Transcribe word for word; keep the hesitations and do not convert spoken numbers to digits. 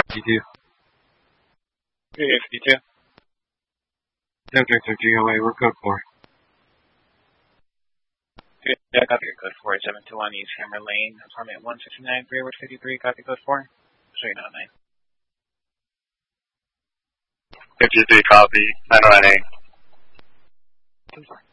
fifty-two. Area fifty-two. Subject of G O A, we're code four. Yeah, copy your code four, seven two one East Hammer Lane, apartment one sixty-nine, Greenwood fifty-three, copy code four. So you know, nine. fifty-three, copy, nine oh nine A. ten four.